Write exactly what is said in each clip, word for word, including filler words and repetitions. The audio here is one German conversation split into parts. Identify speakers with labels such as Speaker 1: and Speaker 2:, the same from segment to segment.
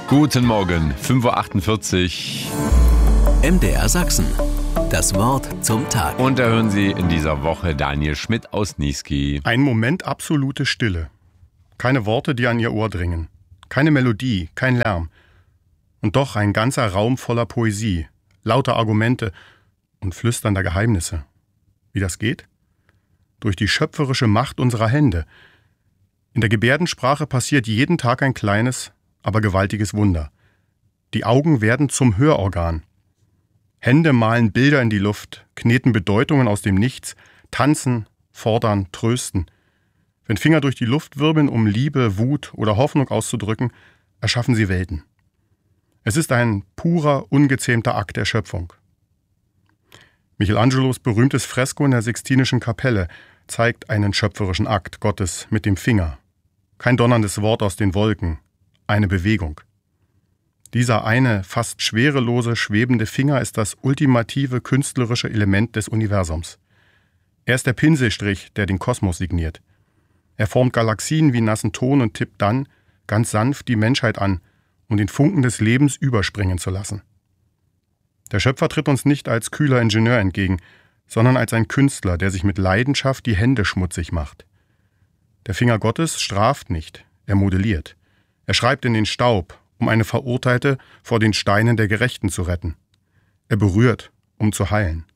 Speaker 1: Guten Morgen, fünf Uhr achtundvierzig.
Speaker 2: M D R Sachsen. Das Wort zum Tag.
Speaker 1: Und da hören Sie in dieser Woche Daniel Schmidt aus Niesky.
Speaker 3: Ein Moment absolute Stille. Keine Worte, die an Ihr Ohr dringen. Keine Melodie, kein Lärm. Und doch ein ganzer Raum voller Poesie, lauter Argumente und flüsternder Geheimnisse. Wie das geht? Durch die schöpferische Macht unserer Hände. In der Gebärdensprache passiert jeden Tag ein kleines, aber gewaltiges Wunder. Die Augen werden zum Hörorgan. Hände malen Bilder in die Luft, kneten Bedeutungen aus dem Nichts, tanzen, fordern, trösten. Wenn Finger durch die Luft wirbeln, um Liebe, Wut oder Hoffnung auszudrücken, erschaffen sie Welten. Es ist ein purer, ungezähmter Akt der Schöpfung. Michelangelos berühmtes Fresko in der Sixtinischen Kapelle zeigt einen schöpferischen Akt Gottes mit dem Finger. Kein donnerndes Wort aus den Wolken, eine Bewegung. Dieser eine, fast schwerelose, schwebende Finger ist das ultimative künstlerische Element des Universums. Er ist der Pinselstrich, der den Kosmos signiert. Er formt Galaxien wie nassen Ton und tippt dann, ganz sanft, die Menschheit an, um den Funken des Lebens überspringen zu lassen. Der Schöpfer tritt uns nicht als kühler Ingenieur entgegen, sondern als ein Künstler, der sich mit Leidenschaft die Hände schmutzig macht. Der Finger Gottes straft nicht, er modelliert. Er schreibt in den Staub, um eine Verurteilte vor den Steinen der Gerechten zu retten. Er berührt, um zu heilen.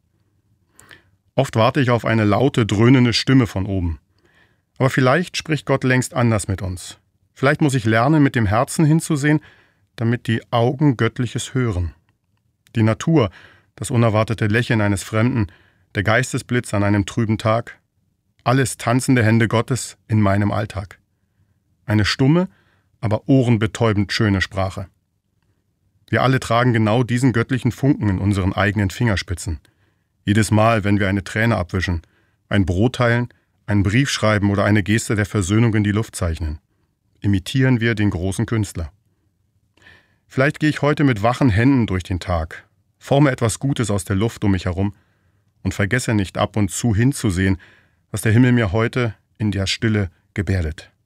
Speaker 3: Oft warte ich auf eine laute, dröhnende Stimme von oben. Aber vielleicht spricht Gott längst anders mit uns. Vielleicht muss ich lernen, mit dem Herzen hinzusehen, damit die Augen Göttliches hören. Die Natur, das unerwartete Lächeln eines Fremden, der Geistesblitz an einem trüben Tag, alles tanzende Hände Gottes in meinem Alltag. Eine stumme, aber ohrenbetäubend schöne Sprache. Wir alle tragen genau diesen göttlichen Funken in unseren eigenen Fingerspitzen. Jedes Mal, wenn wir eine Träne abwischen, ein Brot teilen, einen Brief schreiben oder eine Geste der Versöhnung in die Luft zeichnen, imitieren wir den großen Künstler. Vielleicht gehe ich heute mit wachen Händen durch den Tag, forme etwas Gutes aus der Luft um mich herum und vergesse nicht ab und zu hinzusehen, was der Himmel mir heute in der Stille gebärdet.